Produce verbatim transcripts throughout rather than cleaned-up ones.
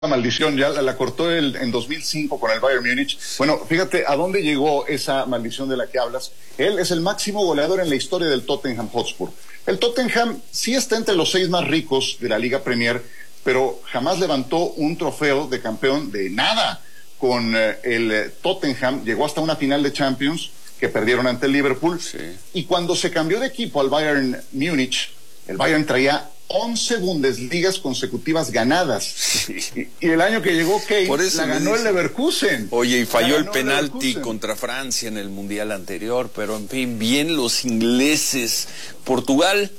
maldición, ya la, la cortó el, en dos mil cinco con el Bayern Múnich. Bueno, fíjate a dónde llegó esa maldición de la que hablas. Él es el máximo goleador en la historia del Tottenham Hotspur. El Tottenham sí está entre los seis más ricos de la Liga Premier, pero jamás levantó un trofeo de campeón de nada. Con eh, el eh, Tottenham llegó hasta una final de Champions que perdieron ante el Liverpool. Sí. Y cuando se cambió de equipo al Bayern Múnich, el Bayern traía once Bundesligas consecutivas ganadas. Sí. Y, y el año que llegó Kane, la ganó el Leverkusen. Oye, y falló el penalti contra Francia en el Mundial anterior, pero en fin, bien los ingleses. Portugal.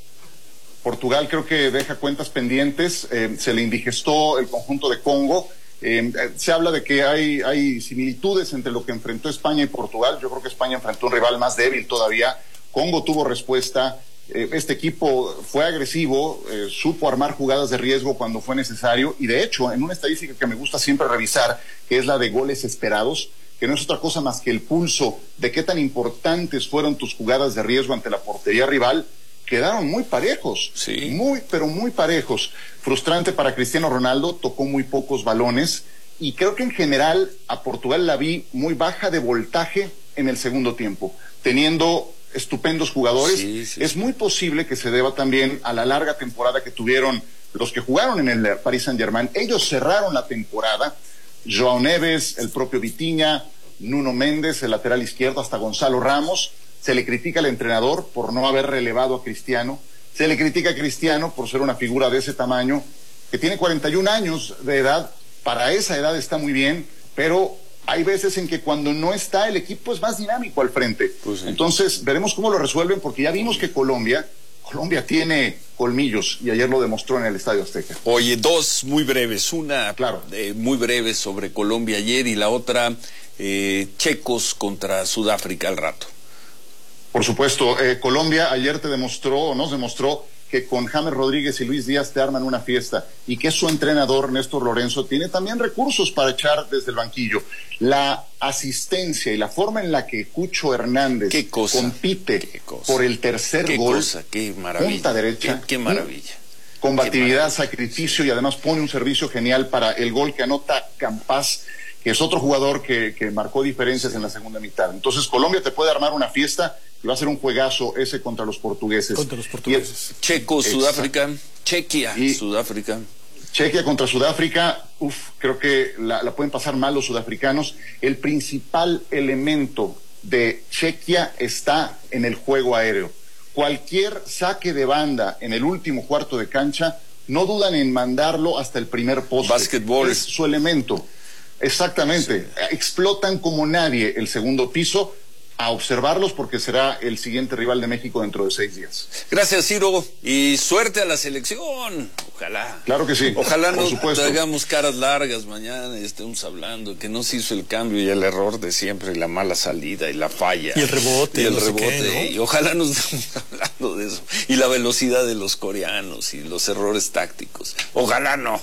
Portugal creo que deja cuentas pendientes, eh, se le indigestó el conjunto de Congo. Eh, se habla de que hay, hay similitudes entre lo que enfrentó España y Portugal. Yo creo que España enfrentó un rival más débil todavía. Congo tuvo respuesta. Este equipo fue agresivo, eh, supo armar jugadas de riesgo cuando fue necesario, y de hecho, en una estadística que me gusta siempre revisar, que es la de goles esperados, que no es otra cosa más que el pulso de qué tan importantes fueron tus jugadas de riesgo ante la portería rival, quedaron muy parejos, sí. muy, pero muy parejos. Frustrante para Cristiano Ronaldo, tocó muy pocos balones, y creo que en general a Portugal la vi muy baja de voltaje en el segundo tiempo, teniendo estupendos jugadores. Sí, sí, es sí. muy posible que se deba también a la larga temporada que tuvieron los que jugaron en el Paris Saint-Germain. Ellos cerraron la temporada. João Neves, el propio Vitinha, Nuno Méndez, el lateral izquierdo, hasta Gonzalo Ramos. Se le critica al entrenador por no haber relevado a Cristiano. Se le critica a Cristiano por ser una figura de ese tamaño, que tiene cuarenta y un años de edad. Para esa edad está muy bien, pero hay veces en que cuando no está el equipo es más dinámico al frente. Pues sí. Entonces veremos cómo lo resuelven, porque ya vimos que Colombia, Colombia tiene colmillos, y ayer lo demostró en el Estadio Azteca. Oye, dos muy breves, una claro. eh, muy breve sobre Colombia ayer y la otra eh, checos contra Sudáfrica al rato. Por supuesto, eh, Colombia ayer te demostró, o nos demostró, que con James Rodríguez y Luis Díaz te arman una fiesta, y que su entrenador, Néstor Lorenzo, tiene también recursos para echar desde el banquillo. La asistencia y la forma en la que Cucho Hernández ¿Qué cosa? compite ¿Qué cosa? por el tercer ¿Qué gol, cosa? Qué maravilla. punta derecha, qué, qué maravilla. Combatividad, qué maravilla. Sacrificio, y además pone un servicio genial para el gol que anota Campas, que es otro jugador que, que marcó diferencias sí. en la segunda mitad. Entonces Colombia te puede armar una fiesta, y va a ser un juegazo ese contra los portugueses. Contra los portugueses. Y, Checo, Sudáfrica, Chequia, y Sudáfrica. Chequia contra Sudáfrica, uf, creo que la, la pueden pasar mal los sudafricanos. El principal elemento de Chequia está en el juego aéreo. Cualquier saque de banda en el último cuarto de cancha, no dudan en mandarlo hasta el primer poste. Básquetbol. Es su elemento. Exactamente. Sí. Explotan como nadie el segundo piso. A observarlos, porque será el siguiente rival de México dentro de seis días. Gracias, Ciro, y suerte a la selección. Ojalá. Claro que sí. Ojalá no traigamos caras largas mañana y estemos hablando que no se hizo el cambio y el error de siempre, y la mala salida y la falla. Y el rebote. Y el no rebote. Sé qué, ¿no? Y ojalá no estemos hablando de eso. Y la velocidad de los coreanos y los errores tácticos. Ojalá no.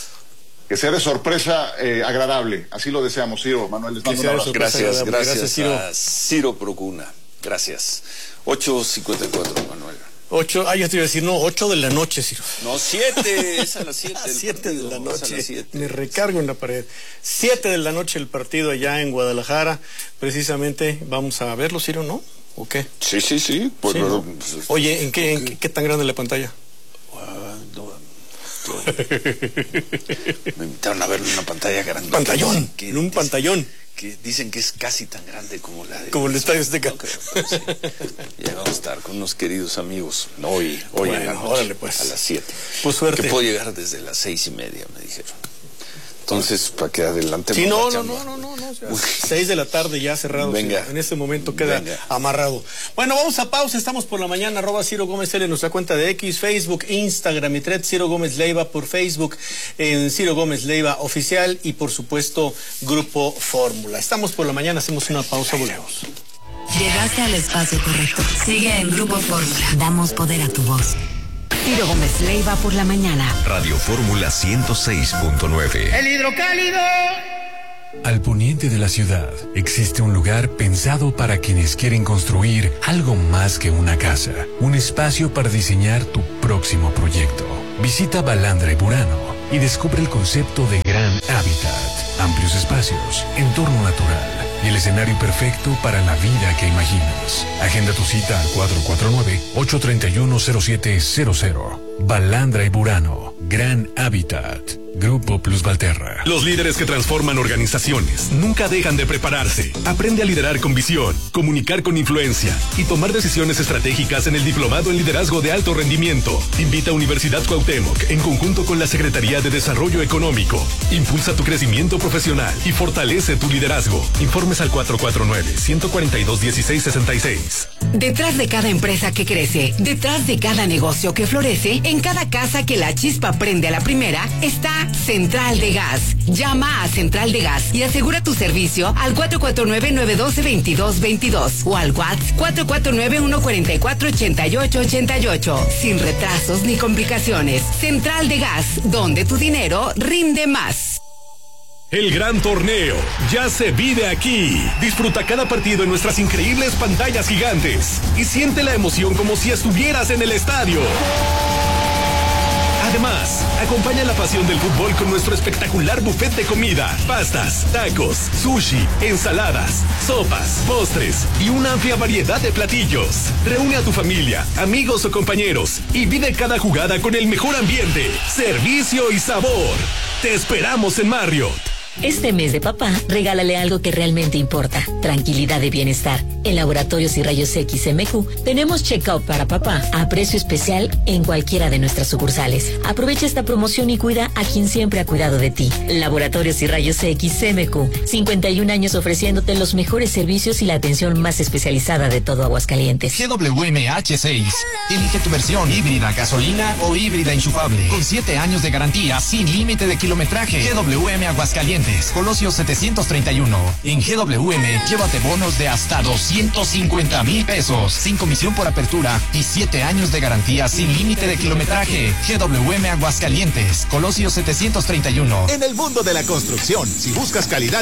Que sea de sorpresa eh, agradable, así lo deseamos, Ciro. Manuel, les mando un abrazo. Gracias, gracias, gracias Ciro. A Ciro Procuna, gracias. ocho cincuenta y cuatro, Manuel. Ocho, ah, ya te iba a decir, no, ocho de la noche, Ciro. No, siete, es a las siete. siete de la noche, me recargo en la pared. Siete de la noche el partido allá en Guadalajara, precisamente, vamos a verlo, Ciro, ¿no? ¿O qué? Sí, sí, sí. Pues, sí ¿no? pues, Oye, ¿en qué, en qué, qué tan grande es la pantalla? Me invitaron a verlo en una pantalla grande. Pantallón, que, en un dicen, pantallón. Que dicen que es casi tan grande como la de... Como el Estadio Azteca. No creo, sí. Ya vamos a estar con unos queridos amigos hoy, hoy bueno, en la noche, órale pues. a las siete. Pues suerte. Que puedo llegar desde las seis y media, me dijeron. Entonces, para que adelante. Sí, no, no, no, no, no, no. O sea, seis de la tarde ya cerrado. Venga. Sí, en este momento queda Venga. amarrado. Bueno, vamos a pausa. Estamos por la mañana. Arroba Ciro Gómez L en nuestra cuenta de X, Facebook, Instagram y Thread. Ciro Gómez Leiva por Facebook, en Ciro Gómez Leiva Oficial y por supuesto Grupo Fórmula. Estamos por la mañana. Hacemos una pausa. Volvemos. Llegaste al espacio correcto. Sigue en Grupo Fórmula. Damos poder a tu voz. Ciro Gómez Leiva por la mañana. Radio Fórmula ciento seis punto nueve. El hidrocálido. Al poniente de la ciudad existe un lugar pensado para quienes quieren construir algo más que una casa. Un espacio para diseñar tu próximo proyecto. Visita Balandra y Burano y descubre el concepto de Gran Hábitat. Amplios espacios, entorno natural y el escenario perfecto para la vida que imaginas. Agenda tu cita al cuatro cuatro nueve, ocho tres uno, cero siete cero cero. Balandra y Burano, Gran Hábitat. Grupo Plus Valterra. Los líderes que transforman organizaciones nunca dejan de prepararse. Aprende a liderar con visión, comunicar con influencia y tomar decisiones estratégicas en el Diplomado en Liderazgo de Alto Rendimiento. Invita a Universidad Cuauhtémoc en conjunto con la Secretaría de Desarrollo Económico. Impulsa tu crecimiento profesional y fortalece tu liderazgo. Informes al cuatro cuatro nueve, uno cuatro dos, uno seis seis seis. Detrás de cada empresa que crece, detrás de cada negocio que florece, en cada casa que la chispa prende a la primera, está Central de Gas. Llama a Central de Gas y asegura tu servicio al cuatro cuatro nueve, nueve uno dos, dos dos dos dos o al WhatsApp cuatro cuatro nueve, uno cuatro cuatro, ocho ocho ocho ocho. Sin retrasos ni complicaciones. Central de Gas, donde tu dinero rinde más. El gran torneo ya se vive aquí. Disfruta cada partido en nuestras increíbles pantallas gigantes y siente la emoción como si estuvieras en el estadio. Además, acompaña la pasión del fútbol con nuestro espectacular buffet de comida, pastas, tacos, sushi, ensaladas, sopas, postres y una amplia variedad de platillos. Reúne a tu familia, amigos o compañeros y vive cada jugada con el mejor ambiente, servicio y sabor. Te esperamos en Marriott. Este mes de papá, regálale algo que realmente importa. Tranquilidad y bienestar. En Laboratorios y Rayos X M Q tenemos check-up para papá a precio especial en cualquiera de nuestras sucursales. Aprovecha esta promoción y cuida a quien siempre ha cuidado de ti. Laboratorios y Rayos X M Q. cincuenta y un años ofreciéndote los mejores servicios y la atención más especializada de todo Aguascalientes. G W M H seis. Elige tu versión híbrida, gasolina o híbrida enchufable. Con siete años de garantía, sin límite de kilometraje. G W M Aguascalientes. Colosio setecientos treinta y uno. En G W M, llévate bonos de hasta doscientos cincuenta mil pesos, sin comisión por apertura y siete años de garantía sin límite de kilometraje. G W M Aguascalientes, Colosio setecientos treinta y uno. En el mundo de la construcción, si buscas calidad